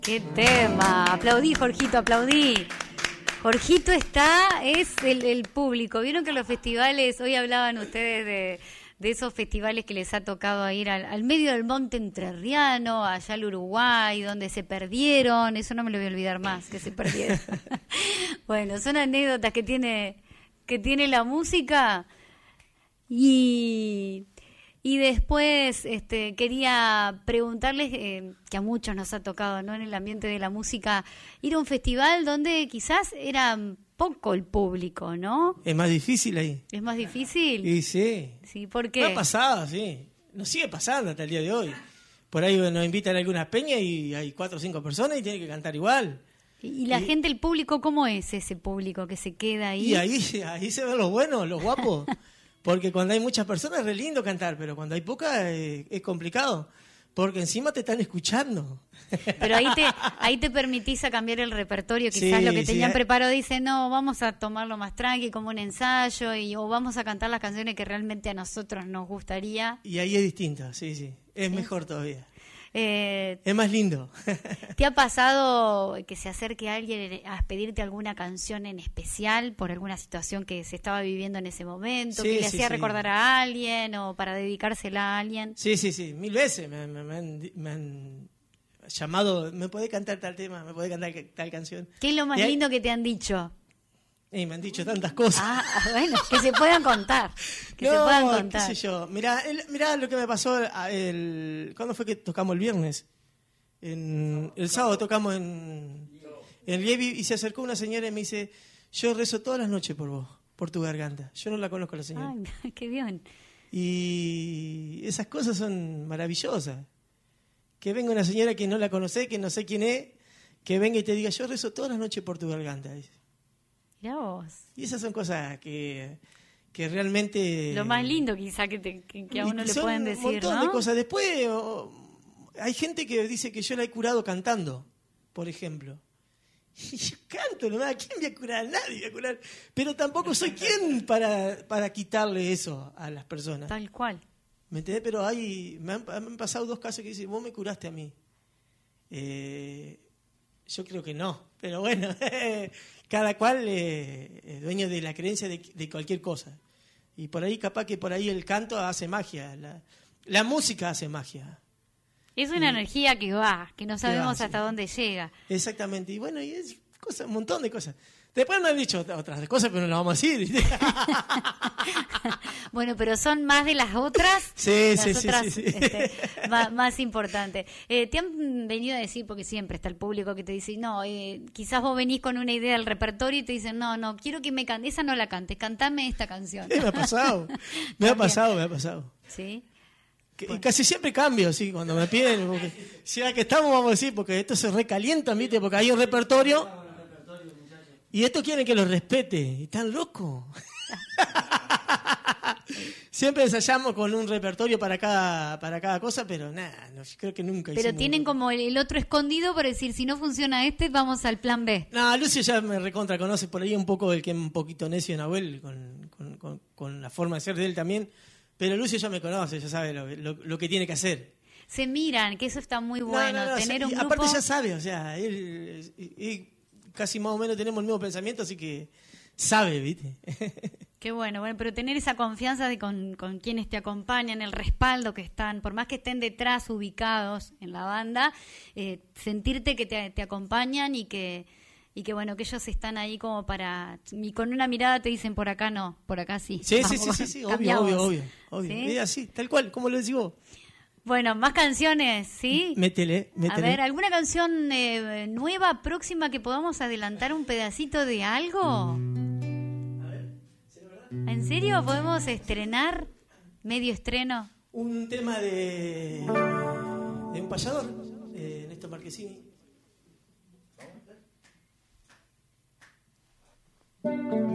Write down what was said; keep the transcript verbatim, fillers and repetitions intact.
¡Qué tema! Aplaudí, Jorgito, aplaudí. Jorgito está, es el, el público. Vieron que los festivales, hoy hablaban ustedes de, de esos festivales que les ha tocado ir al, al medio del monte entrerriano, allá al Uruguay, donde se perdieron. Eso no me lo voy a olvidar más, que se perdieron. Bueno, son anécdotas que tiene, que tiene la música. Y... Y después este, quería preguntarles, eh, que a muchos nos ha tocado, ¿no?, en el ambiente de la música, ir a un festival donde quizás era poco el público, ¿no? Es más difícil ahí. ¿Es más difícil? Y sí. Sí, ¿por qué? Me ha pasado, sí. Nos sigue pasando hasta el día de hoy. Por ahí nos invitan a algunas peñas y hay cuatro o cinco personas y tienen que cantar igual. ¿Y la y, gente, el público, cómo es ese público que se queda ahí? Y ahí, ahí se ven los buenos, los guapos. Porque cuando hay muchas personas es re lindo cantar, pero cuando hay pocas eh, es complicado. Porque encima te están escuchando. Pero ahí te ahí te permitís a cambiar el repertorio. Quizás sí, lo que tenían sí. preparado dicen, no, vamos a tomarlo más tranqui, como un ensayo, y o vamos a cantar las canciones que realmente a nosotros nos gustaría. Y ahí es distinto, sí, sí. Es ¿Sí? mejor todavía. Eh, es más lindo. ¿Te ha pasado que se acerque alguien a pedirte alguna canción en especial por alguna situación que se estaba viviendo en ese momento, sí, que le sí, hacía sí. recordar a alguien o para dedicársela a alguien? Sí, sí, sí, mil veces me, me, me, han, me han llamado, ¿me podés cantar tal tema? ¿Me podés cantar tal canción? ¿Qué es lo más y lindo hay... que te han dicho? Y me han dicho tantas cosas. Ah, bueno, que se puedan contar. Que no, se puedan contar. qué sé yo. Mirá, el, mirá lo que me pasó el, ¿cuándo fue que tocamos el viernes? En, el sábado tocamos en, en Lievi y se acercó una señora y me dice, yo rezo todas las noches por vos, por tu garganta. Yo no la conozco a la señora. Ay, qué bien. Y esas cosas son maravillosas. Que venga una señora que no la conocé, que no sé quién es, que venga y te diga, yo rezo todas las noches por tu garganta. Dice. Mirá vos. Y esas son cosas que, que realmente... Lo más lindo quizá que, te, que, que a uno le pueden decir, un montón ¿no? de cosas. Después o, hay gente que dice que yo la he curado cantando, por ejemplo. Y yo canto nomás, ¿quién me va a curar? Nadie me va a curar. Pero tampoco soy quien para, para quitarle eso a las personas. Tal cual. ¿Me entendés? Pero hay, me han, me han pasado dos casos que dicen, vos me curaste a mí. Eh, yo creo que no, pero bueno... Cada cual eh, es dueño de la creencia de, de cualquier cosa. Y por ahí, capaz que por ahí el canto hace magia. La, la música hace magia. Es una y, energía que va, que no sabemos va, hasta sí. dónde llega. Exactamente. Y bueno, y es cosa, un montón de cosas. Después me han dicho otras cosas, pero no las vamos a decir. Bueno, pero son más de las otras. Sí, las sí, otras, sí, sí, sí. Este, más, más importantes. Eh, te han venido a decir, porque siempre está el público que te dice, no, eh, quizás vos venís con una idea del repertorio y te dicen, no, no, quiero que me cantes, esa no la cantes, cantame esta canción. Sí, me ha pasado, me ha pasado, me ha pasado. Sí. Que, Bueno. Y casi siempre cambio, sí, cuando me piden, porque, si ya que estamos, vamos a decir, porque esto se recalienta, ¿viste? Porque hay un repertorio. Y esto quieren que lo respete. Y están locos. Siempre ensayamos con un repertorio para cada para cada cosa, pero nada, no, creo que nunca Pero tienen un... como el, el otro escondido para decir, si no funciona este, vamos al plan B. No, Lucio ya me recontra conoce por ahí un poco, el que es un poquito necio, Nahuel, con, con, con, con la forma de ser de él también. Pero Lucio ya me conoce, ya sabe lo, lo, lo que tiene que hacer. Se miran, que eso está muy bueno. No, no, no, tener o sea, un grupo... Aparte ya sabe, o sea, él... él, él casi más o menos tenemos el mismo pensamiento, así que sabe, ¿viste? Qué bueno, bueno, pero tener esa confianza de con, con quienes te acompañan, el respaldo que están, por más que estén detrás, ubicados en la banda, eh, sentirte que te, te acompañan y que y que bueno, que ellos están ahí como para, y con una mirada te dicen por acá no, por acá sí. Sí, Vamos, sí, sí, sí, sí, obvio, cambiamos. obvio, obvio, obvio. ¿Sí? Es así, tal cual, como lo decís vos. Bueno, más canciones, ¿sí? Métele, métele. A ver, ¿alguna canción eh, nueva, próxima, que podamos adelantar un pedacito de algo? A ver, ¿sí, verdad? ¿En serio? ¿Podemos estrenar? ¿Medio estreno? Un tema de, de un payador, de Néstor Marquesini. Vamos a ver.